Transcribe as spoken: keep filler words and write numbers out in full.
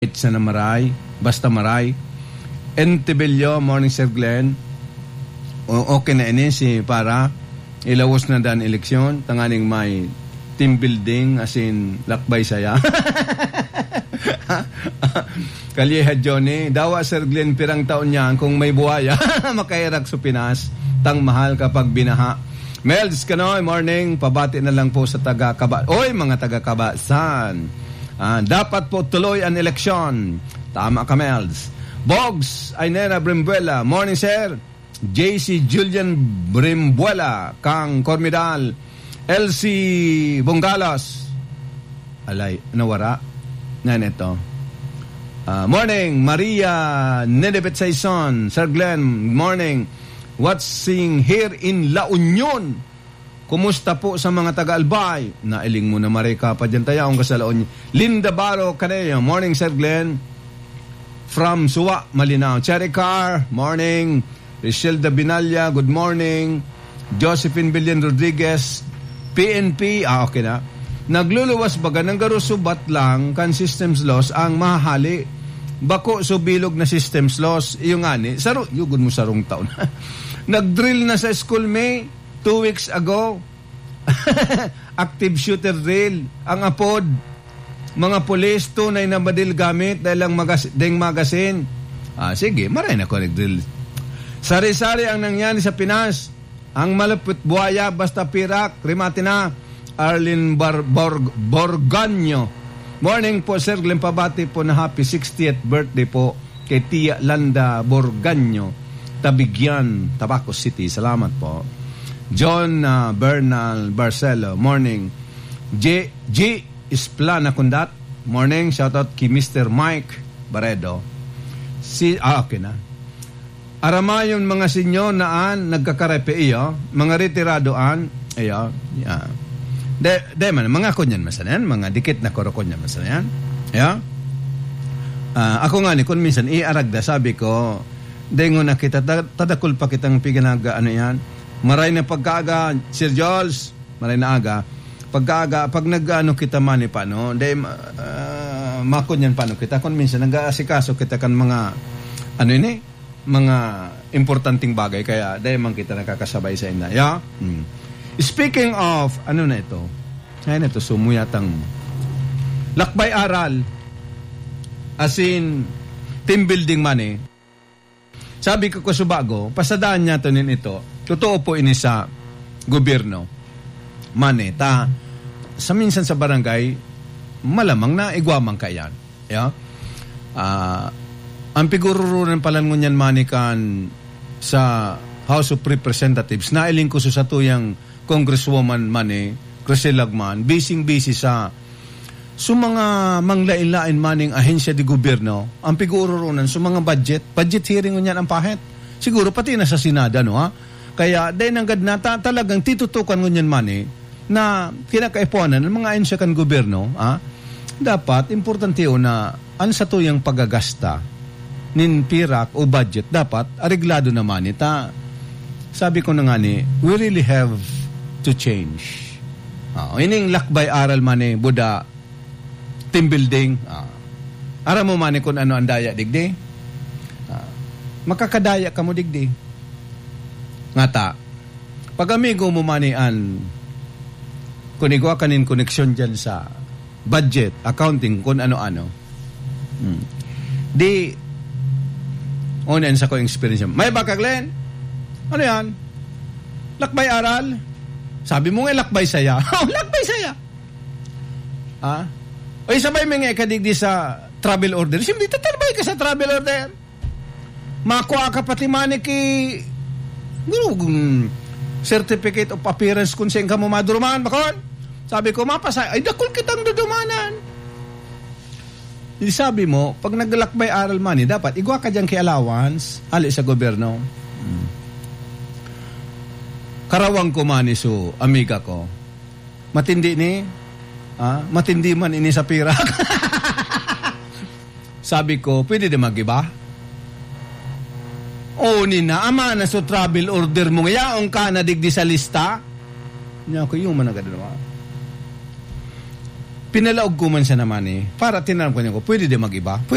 Pitsa na maray, basta maray. Entebello, morning Sir Glenn. O, okay na ini si para ilawas na dan eleksyon, tanganing may team building as in lakbay saya. Kalyeha Johnny, dawa Sir Glenn pirang taon niyan kung may buhaya makairak sa Pinas, tang mahal kapag binaha. Mels Kanoy, morning, pabati na lang po sa taga-Kaba. Oy, mga taga-Kabasan. Ah, dapat po tuloy ang eleksyon. Tama ka, Mels. Bogs, Ainera Brimbuela, morning sir. J C Julian Brimbuela, Kang Cormidal, L C Bongalos. Alay, nawara. Nan ito. Uh, morning, Maria Nedebet Saison, Sir Glenn, morning. What's seeing here in La Union? Kumusta po sa mga taga-Albay? Nailing mo na Marika pa dyan tayo ang kasalaon. Linda Baro Caneo, morning Sir Glenn. From Suwa, Malinaw. Cherry Car, morning. Richelda Binalya, good morning. Josephine Billion Rodriguez, P N P, ah okay na. Nagluluwas baga ng garusubat lang kan systems loss ang mahali. Bako subilog na systems loss. Yung ani, saro, yugod mo sarong taon. Nag-drill na sa school May two weeks ago. Active shooter drill. Ang apod, mga polis, tunay na badil gamit dahil ang magas- deng magasin. Ah, sige, maray na ko nag-drill. Sari-sari ang nangyari sa Pinas. Ang malapit buhaya, basta pirak, rimati na. Arlene Bar- Borg- Borganyo. Morning po, Sir Glenn, pabati po na happy sixtieth birthday po kay Tia Landa Borganyo, Tabigyan, Tabaco City. Salamat po. John uh, Bernal Barcelo, morning. J. G. Isplana Kundat, morning. Shoutout kay Mister Mike Baredo. Si, ah, okay na. Aramayon mga senyor naan nagkakarepe iyo, mga retiradoan, iyo, yeah. De, de man, mga kunyan masanan, mga dikit na koro kunyan masanan. Yeah. Uh, ako nga ni kun minsan iaragda, sabi ko, dengo na kita tadakul pa kitang piganaga ano yan. Maray na pagkaaga, Sir Jules, maray na aga. Pagkaaga, pag nag-ano kita mani pa no, de uh, makunyan pa no kita kun minsan nag-aasikaso kita kan mga ano ini, mga importanteng bagay kaya dahil man kita nakakasabay sa inyo. Yeah? Hmm. Speaking of, ano na ito? Ayun ito, sumuyatang lakbay aral as in team building money. Sabi ko ko subago, pasadaan niya to nin ito. Totoo po ini sa gobyerno. Money. Ta, sa minsan sa barangay, malamang na igwamang kayan. Yeah? Ah, uh, ang pigururunan pala ngunyan manikan sa House of Representatives, nailing ko sa tuyang Congresswoman Mani, Crisel Lagman, busy-busy sa sa mga manglain-lain maning ahensya di gobyerno, ang pigururunan sa mga budget, budget hearing ngunyan ang pahit. Siguro pati na sa Senada, no ha? Kaya, dahil nanggad na ta, talagang titutukan ngunyan mani na kinakaipuanan ng mga ahensya kan gobyerno, ha? Dapat, importante o na an sa tuyang paggagasta nin pirak o budget, dapat areglado naman ita. Sabi ko na nga ni, we really have to change. Uh, ining lakbay aral man eh, Buda, team building. Uh, ara mo man eh kung ano ang daya, digdi. Uh, makakadaya ka mo, digdi. Ngata, pag amigo mo man eh, an kunigwa kanin koneksyon dyan sa budget, accounting, kung ano-ano. Hmm. Di, unan sa ko experience. May baka, Glenn? Ano yan? Lakbay aral? Sabi mo nga lakbay saya. Oh, lakbay saya. Ah? O sabay mo nga ikadigdi sa travel order. Simdi tatarbay ka sa travel order. Makuha ka pati mani ki certificate of appearance kung saan ka mo maduruman. Bakon? Sabi ko, mapasay. Ay, dakol kitang dudumanan. Hindi sabi mo, pag naglalakbay aral money, dapat igwa ka dyan kay allowance, ali sa gobyerno. Hmm. Karawang ko mani so, amiga ko. Matindi ni, ah, matindi man ini sa pirak. Sabi ko, pwede din mag-iba? O, nina, ama na so travel order mo, yaong ka na digdi sa lista? Niya ko, yung managadalawa. Pinalaog ko man siya naman eh, para tinanong ko niya ko, pwede din mag-iba? Pwede